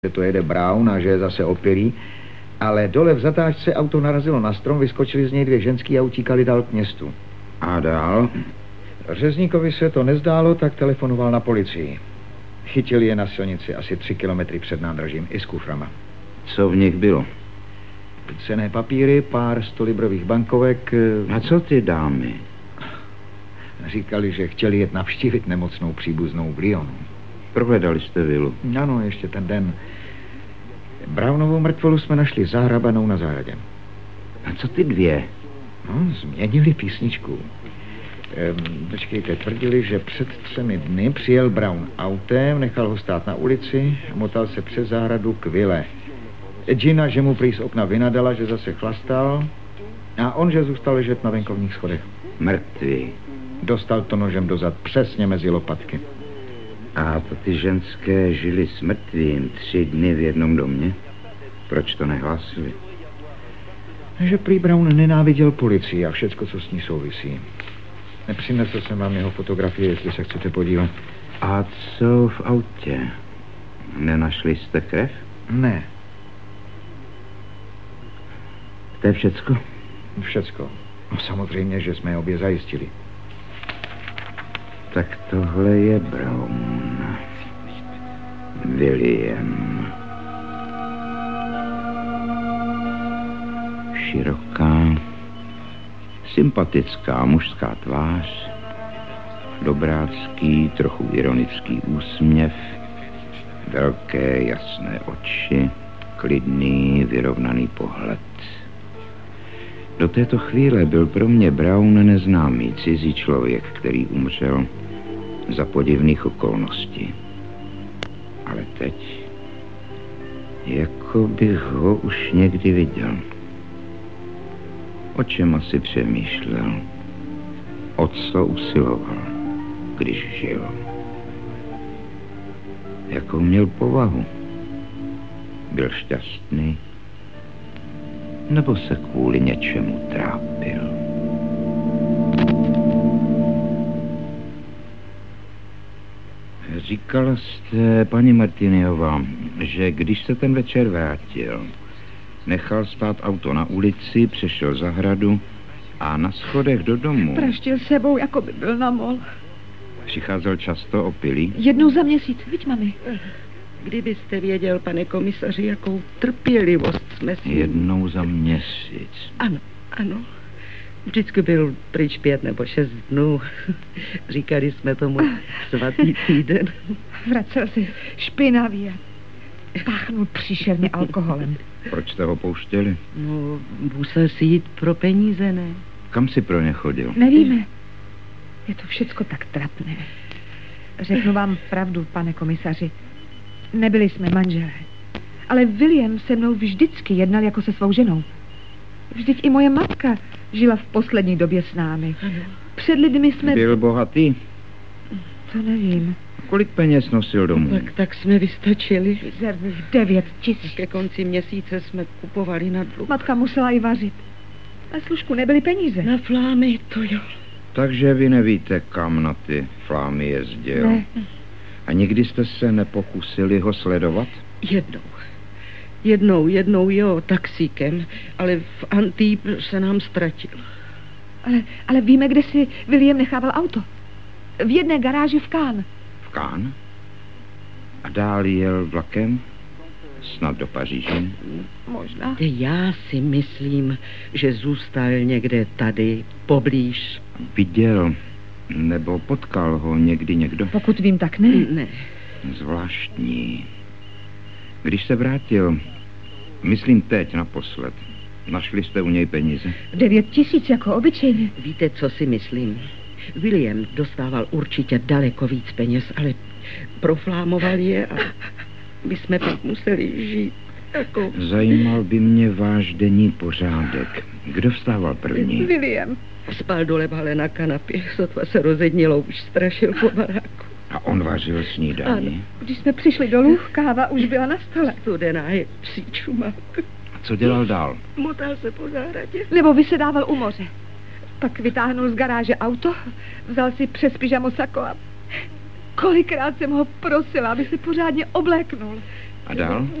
že to jede Brown a že je zase opilý, ale dole v zatáčce auto narazilo na strom, vyskočili z něj dvě ženský a utíkali dál k městu. A dál? Řezníkovi se to nezdálo, tak telefonoval na policii. Chytili je na silnici asi 3 kilometry před nádražím i s kuframa. Co v nich bylo? Cenné papíry, pár 100librových bankovek. A co ty dámy? Říkali, že chtěli jet navštívit nemocnou příbuznou v Lyonu. Prohledali jste vilu? Ano, ještě ten den. Brownovou mrtvolu jsme našli zahrabanou na zahradě. A co ty dvě? No, změnili písničku. Počkejte, tvrdili, že před 3 dny přijel Brown autem, nechal ho stát na ulici a motal se přes zahradu k vile. Gina, že mu prý z okna vynadala, že zase chlastal a on, že zůstal ležet na venkovních schodech. Mrtvý. Dostal to nožem dozad, přesně mezi lopatky. A to ty ženské žili s mrtvým 3 dny v jednom domě? Proč to nehlásili? Že prý Brown nenáviděl policii a všecko, co s ní souvisí. Nepřinesl jsem vám jeho fotografie, jestli se chcete podívat. A co v autě? Nenašli jste krev? Ne. To je všecko? Všecko. No, samozřejmě, že jsme je obě zajistili. Tak tohle je Brown. William. Široká, sympatická mužská tvář, dobrácký, trochu ironický úsměv, velké jasné oči, klidný, vyrovnaný pohled. Do této chvíle byl pro mě Brown neznámý cizí člověk, který umřel za podivných okolností. Ale teď, jako bych ho už někdy viděl. O čem asi přemýšlel? O co usiloval, když žil? Jakou měl povahu? Byl šťastný? Nebo se kvůli něčemu trápil? Říkala jste, paní Martiniová, že když se ten večer vrátil, nechal stát auto na ulici, přešel zahradu a na schodech do domu... Praštil sebou, jako by byl na mol. Přicházel často opilý? Jednou za měsíc, viď, mami? Kdybyste věděl, pane komisaři, jakou trpělivost jsme si... Jednou za měsíc. Ano, ano. Vždycky byl pryč 5 nebo 6 dnů. Říkali jsme tomu svatý týden. Vracel se špinavý a páchnul příšerně alkoholem. Proč jste ho pouštěli? No, musel si jít pro peníze, ne? Kam si pro ně chodil? Nevíme. Je to všecko tak trapné. Řeknu vám pravdu, pane komisaři. Nebyli jsme manželé. Ale William se mnou vždycky jednal jako se svou ženou. Vždyť i moje matka žila v poslední době s námi. Před lidmi jsme... Byl bohatý? To nevím. Kolik peněz nosil domů? Tak jsme vystačili. Mizerných 9 000. Ke konci měsíce jsme kupovali na dluh. Matka musela i vařit. Na služku nebyly peníze. Na flámy, to jo. Takže vy nevíte, kam na ty flámy jezdil? Ne. A nikdy jste se nepokusili ho sledovat? Jednou, jo, taxíkem, ale v Antibes se nám ztratil. Ale víme, kde si William nechával auto. V jedné garáži v Cannes. V Cannes? A dál jel vlakem? Snad do Paříže? Možná. Já si myslím, že zůstal někde tady, poblíž. Viděl, nebo potkal ho někdy někdo? Pokud vím, tak ne. Ne. Zvláštní. Když se vrátil, myslím teď naposled, našli jste u něj peníze? 9 000 jako obyčejně. Víte, co si myslím? William dostával určitě daleko víc peněz, ale proflámoval je a my jsme pak museli žít jako... Zajímal by mě váš denní pořádek. Kdo vstával první? William. Spal dole ale na kanapě, sotva se rozednilo, už strašil po baráku. A on vařil snídaní? Ano. Když jsme přišli dolů, káva už byla na stole. Studená je psí čumák. A co dělal dál? Motal se po zahradě. Nebo vysedával u moře. Pak vytáhnul z garáže auto, vzal si přes pyžamo sako a kolikrát jsem ho prosila, aby se pořádně obléknul. A dál?